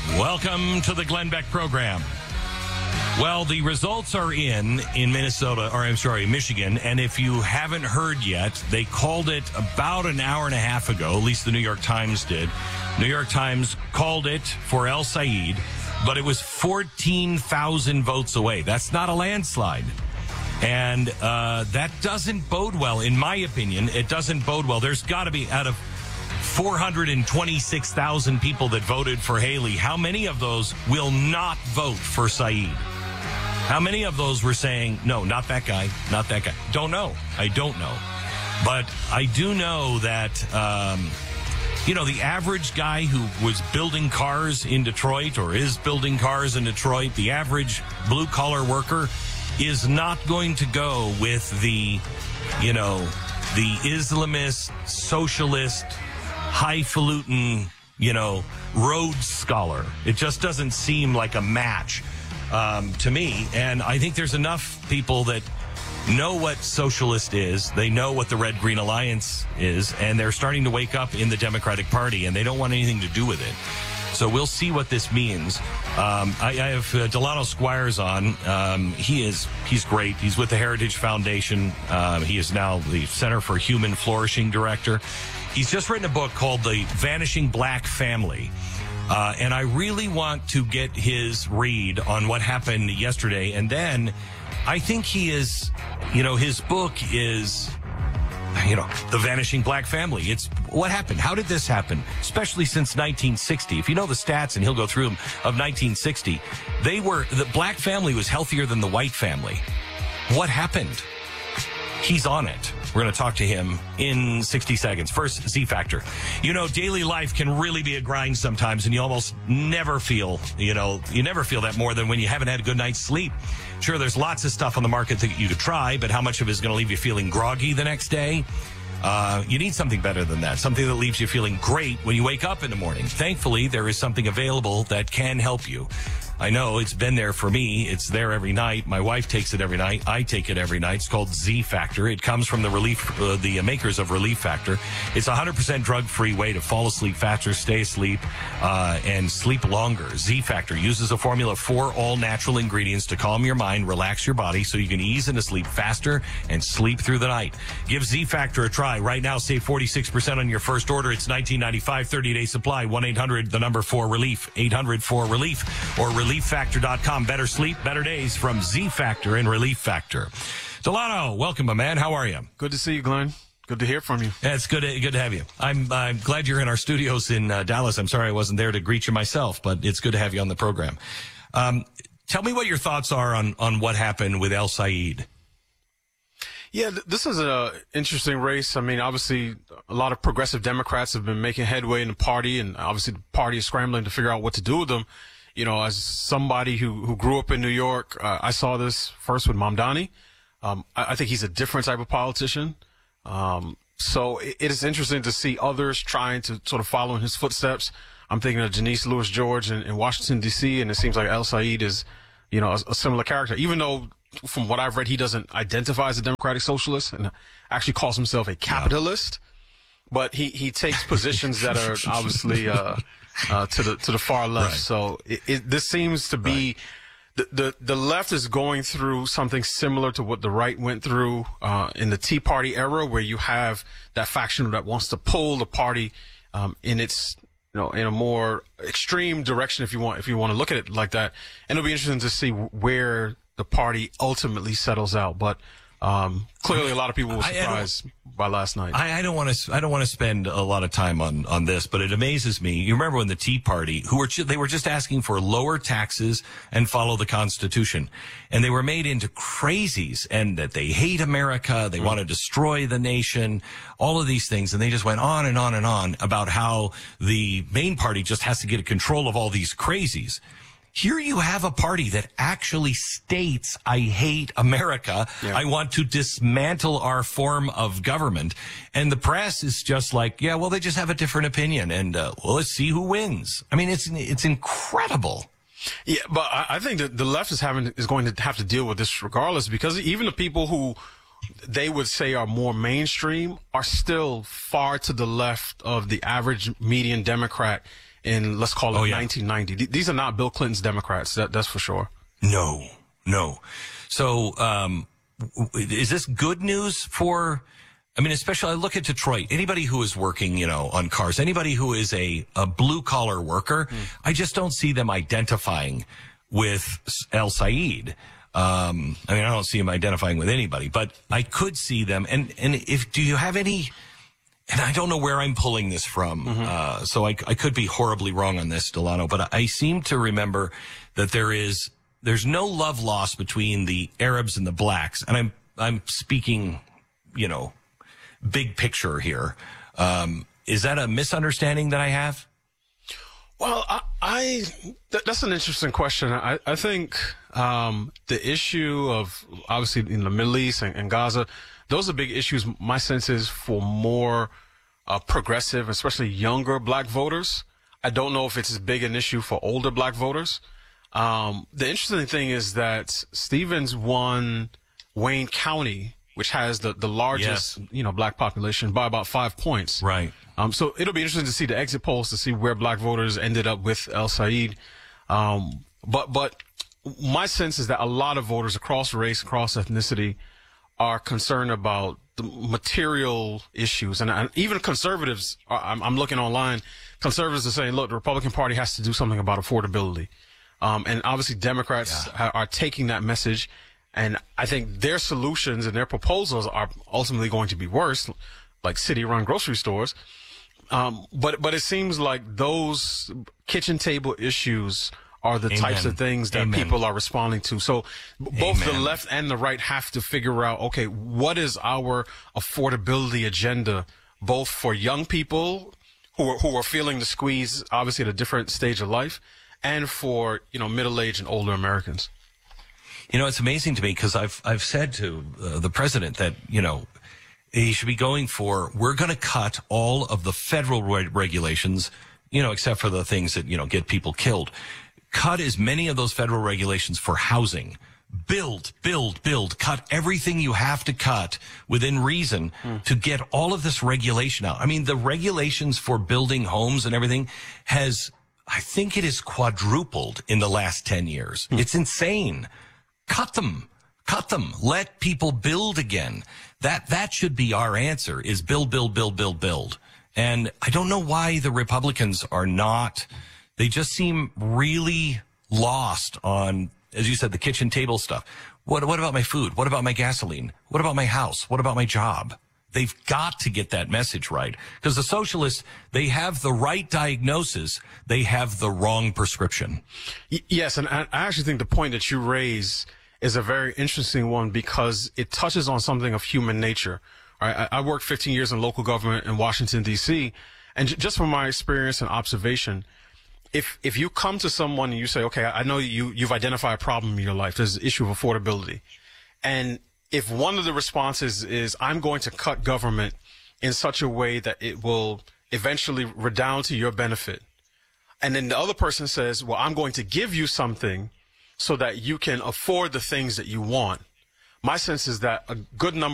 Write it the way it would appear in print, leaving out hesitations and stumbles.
Welcome to the Glenn Beck program. Well, the results are in Michigan. And if you haven't heard yet, they called it about an hour and a half ago. At least the New York Times did. New York Times called it for El Said, but it was 14,000 votes away. That's not a landslide. And that doesn't bode well, in my opinion. It doesn't bode well. There's got to be, out of 426,000 people that voted for Haley, how many of those will not vote for Said? How many of those were saying, no, not that guy, not that guy? Don't know. I don't know. But I do know that, the average guy who was building cars in Detroit or is building cars in Detroit, the average blue-collar worker is not going to go with the Islamist, socialist, highfalutin, Rhodes Scholar. It just doesn't seem like a match to me. And I think there's enough people that know what socialist is. They know what the Red-Green Alliance is, and they're starting to wake up in the Democratic Party, and they don't want anything to do with it. So we'll see what this means. I have Delano Squires on. He's great. He's with the Heritage Foundation. He is now the Center for Human Flourishing Director. He's just written a book called The Vanishing Black Family. And I really want to get his read on what happened yesterday. And then I think he is, his book is, The Vanishing Black Family. It's what happened. How did this happen? Especially since 1960. If you know the stats, and he'll go through them, of 1960, the black family was healthier than the white family. What happened? He's on it. We're going to talk to him in 60 seconds. First, Z Factor. Daily life can really be a grind sometimes, and you almost never feel, you never feel that more than when you haven't had a good night's sleep. Sure, there's lots of stuff on the market that you could try, but how much of it is going to leave you feeling groggy the next day? You need something better than that, something that leaves you feeling great when you wake up in the morning. Thankfully, there is something available that can help you. I know it's been there for me. It's there every night. My wife takes it every night. I take it every night. It's called Z Factor. It comes from the makers of Relief Factor. It's a 100% drug-free way to fall asleep faster, stay asleep, and sleep longer. Z Factor uses a formula of 4 all-natural ingredients to calm your mind, relax your body, so you can ease into sleep faster and sleep through the night. Give Z Factor a try. Right now, save 46% on your first order. It's $19.95, 30-day supply. 1-800-4RELIEF, 800-4RELIEF, or ReliefFactor.com. Better sleep, better days from Z Factor and Relief Factor. Delano, welcome, my man. How are you? Good to see you, Glenn. Good to hear from you. Yeah, it's good to have you. I'm glad you're in our studios in Dallas. I'm sorry I wasn't there to greet you myself, but it's good to have you on the program. Tell me what your thoughts are on what happened with El Said. Yeah, this is an interesting race. I mean, obviously, a lot of progressive Democrats have been making headway in the party, and obviously the party is scrambling to figure out what to do with them. As somebody who grew up in New York, I saw this first with Mamdani. I think he's a different type of politician. So it is interesting to see others trying to sort of follow in his footsteps. I'm thinking of Janice Lewis George in Washington, D.C., and it seems like El Said is, a similar character, even though from what I've read, he doesn't identify as a democratic socialist and actually calls himself a capitalist. But he takes positions that are obviously to the far left. Right. So this seems to be the left is going through something similar to what the right went through in the Tea Party era, where you have that faction that wants to pull the party in its in a more extreme direction, if you want to look at it like that. And it'll be interesting to see where the party ultimately settles out. But clearly, a lot of people were surprised by last night. I don't want to spend a lot of time on this, but it amazes me. You remember when the Tea Party, they were just asking for lower taxes and follow the Constitution, and they were made into crazies, and that they hate America, they want to destroy the nation, all of these things, and they just went on and on and on about how the main party just has to get control of all these crazies. Here you have a party that actually states, I hate America. Yeah. I want to dismantle our form of government. And the press is just like, yeah, well, they just have a different opinion. And, let's see who wins. I mean, it's incredible. Yeah, but I think that the left is going to have to deal with this regardless, because even the people who they would say are more mainstream are still far to the left of the average median Democrat in, let's call it 1990. These are not Bill Clinton's Democrats. That's for sure. No. So, is this good news for, I mean, especially I look at Detroit, anybody who is working, on cars, anybody who is a blue collar worker, I just don't see them identifying with El Sayed. I mean, I don't see him identifying with anybody, but I could see them. And do you have any, and I don't know where I'm pulling this from, so I could be horribly wrong on this, Delano, but I seem to remember that there's no love lost between the Arabs and the blacks. And I'm speaking, big picture here. Is that a misunderstanding that I have? Well, that's an interesting question. I think the issue of, obviously, in the Middle East and Gaza, those are big issues, my sense is, for more progressive, especially younger black voters. I don't know if it's as big an issue for older black voters. The interesting thing is that Stevens won Wayne County, which has the largest, black population, by about 5 points. Right. So it'll be interesting to see the exit polls to see where black voters ended up with El Sayed. But my sense is that a lot of voters across race, across ethnicity, are concerned about the material issues. And even conservatives, I'm looking online, conservatives are saying, look, the Republican Party has to do something about affordability. And obviously Democrats are taking that message. And I think their solutions and their proposals are ultimately going to be worse, like city-run grocery stores. But it seems like those kitchen table issues are the types of things that people are responding to. So both the left and the right have to figure out, okay, what is our affordability agenda, both for young people who are feeling the squeeze, obviously at a different stage of life, and for, middle-aged and older Americans. It's amazing to me because I've said to the president that, he should be going for, we're going to cut all of the federal regulations, except for the things that, get people killed. Cut as many of those federal regulations for housing. Build. Cut everything you have to cut within reason to get all of this regulation out. I mean, the regulations for building homes and everything I think it is quadrupled in the last 10 years. It's insane. Cut them. Let people build again. That should be our answer, is build. And I don't know why the Republicans are not. They just seem really lost on, as you said, the kitchen table stuff. What about my food? What about my gasoline? What about my house? What about my job? They've got to get that message right. Because the socialists, they have the right diagnosis. They have the wrong prescription. Yes, and I actually think the point that you raise is a very interesting one because it touches on something of human nature. Right? I worked 15 years in local government in Washington, D.C., and just from my experience and observation, if you come to someone and you say, okay, I know you've identified a problem in your life, there's the issue of affordability, and if one of the responses is, I'm going to cut government in such a way that it will eventually redound to your benefit, and then the other person says, well, I'm going to give you something so that you can afford the things that you want. My sense is that a good number